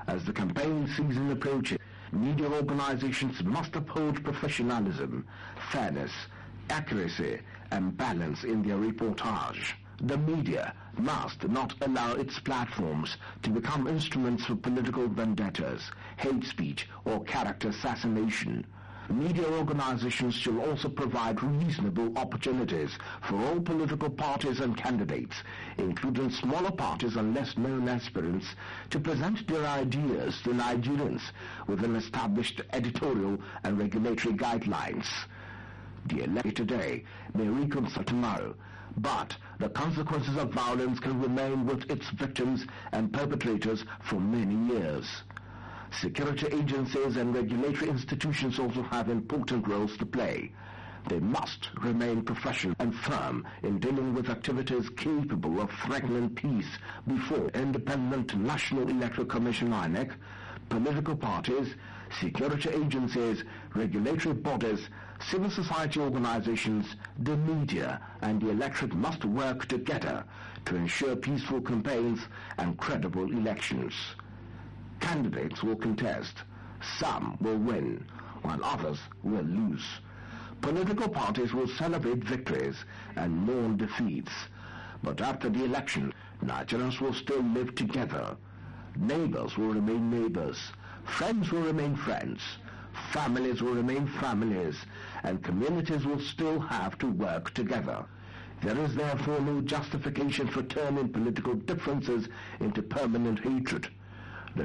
As the campaign season approaches, media organizations must uphold professionalism, fairness, accuracy, and balance in their reportage. The media must not allow its platforms to become instruments for political vendettas, hate speech, or character assassination. Media organizations should also provide reasonable opportunities for all political parties and candidates, including smaller parties and less known aspirants, to present their ideas to Nigerians within established editorial and regulatory guidelines. The elected today may reconcile tomorrow, but the consequences of violence can remain with its victims and perpetrators for many years. Security agencies and regulatory institutions also have important roles to play. They must remain professional and firm in dealing with activities capable of threatening peace before Independent National Electoral Commission (INEC), political parties, security agencies, regulatory bodies, civil society organizations, the media, and the electorate must work together to ensure peaceful campaigns and credible elections. Candidates will contest. Some will win, while others will lose. Political parties will celebrate victories and mourn defeats. But after the election, Nigerians will still live together. Neighbors will remain neighbors. Friends will remain friends. Families will remain families. And communities will still have to work together. There is therefore no justification for turning political differences into permanent hatred. The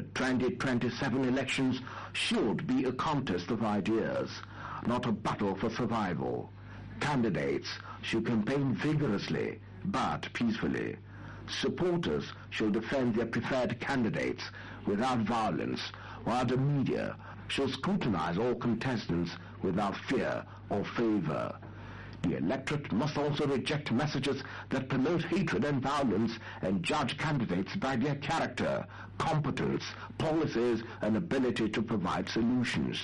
2027 elections should be a contest of ideas, not a battle for survival. Candidates should campaign vigorously, but peacefully. Supporters should defend their preferred candidates without violence, while the media should scrutinize all contestants without fear or favor. The electorate must also reject messages that promote hatred and violence and judge candidates by their character, competence, policies, and ability to provide solutions.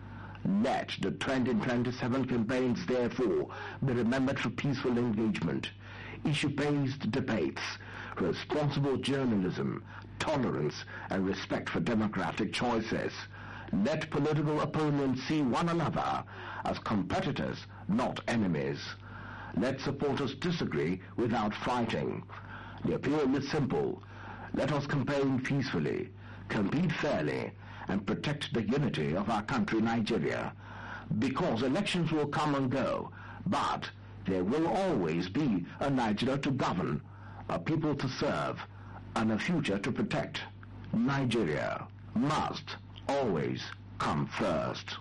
Let the 2027 campaigns, therefore, be remembered for peaceful engagement, issue-based debates, responsible journalism, tolerance, and respect for democratic choices. Let political opponents see one another as competitors, not enemies. Let supporters disagree without fighting. The appeal is simple. Let us campaign peacefully, compete fairly, and protect the unity of our country, Nigeria. Because elections will come and go, but there will always be a Nigeria to govern, a people to serve, and a future to protect. Nigeria must always come first.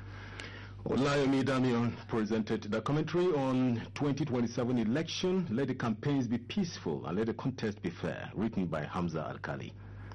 Olayomi Damian presented the commentary on 2027 election. Let the campaigns be peaceful and let the contest be fair, written by Hamza Alkali.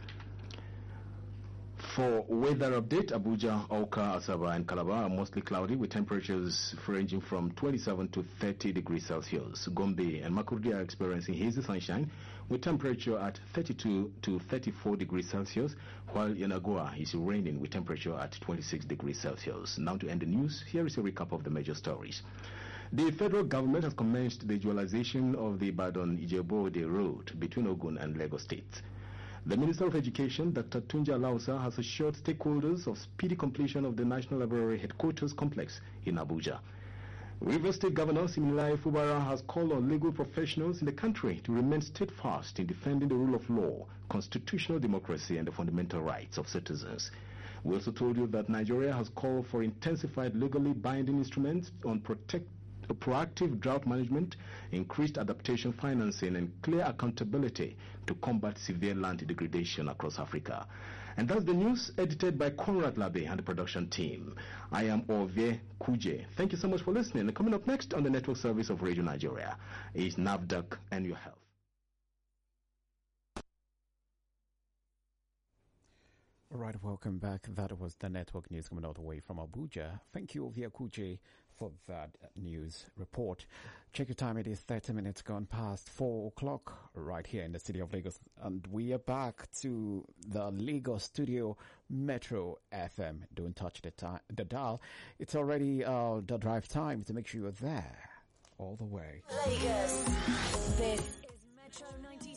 For weather update, Abuja, Awka, Asaba, and Calabar are mostly cloudy with temperatures ranging from 27 to 30 degrees Celsius. Gombe and Makurdi are experiencing hazy sunshine with temperature at 32 to 34 degrees Celsius, while Yenagoa is raining with temperature at 26 degrees Celsius. Now to end the news, here is a recap of the major stories. The federal government has commenced the dualization of the Ibadan-Ijebode road between Ogun and Lagos states. The Minister of Education, Dr. Tunja Lausa, has assured stakeholders of speedy completion of the National Library Headquarters Complex in Abuja. Rivers State Governor Siminalayi Fubara has called on legal professionals in the country to remain steadfast in defending the rule of law, constitutional democracy, and the fundamental rights of citizens. We also told you that Nigeria has called for intensified legally binding instruments on proactive drought management, increased adaptation financing, and clear accountability to combat severe land degradation across Africa. And that's the news edited by Conrad Labe and the production team. I am Ovie Kuje. Thank you so much for listening. And coming up next on the network service of Radio Nigeria is NAFDAC and Your Health. All right, welcome back. That was the network news coming all the way from Abuja. Thank you, Ovie Kuje, for that news report. Check your time. It is 30 minutes gone past 4 o'clock right here in the city of Lagos. And we are back to the Lagos studio, Metro FM. Don't touch the dial. It's already the drive time to make sure you're there all the way. Lagos. This is Metro 90.